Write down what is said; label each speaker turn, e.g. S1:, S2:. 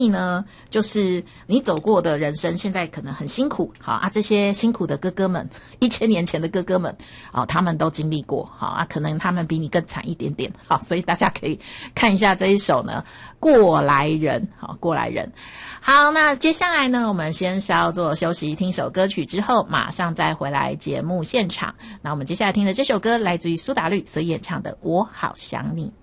S1: 呢，就是你走过的人生，现在可能很辛苦，好啊，这些辛苦的哥哥们，1000年前的哥哥们，他们都经历过，好啊，可能他们比你更惨一点点，好，所以大家可以看一下这一首呢，过来人，好，过来人。好，那接下来呢，我们先稍作休息，听首歌曲之后，马上再回来节目现场。那我们接下来听的这首歌来自于苏打绿所演唱的《我好想你》。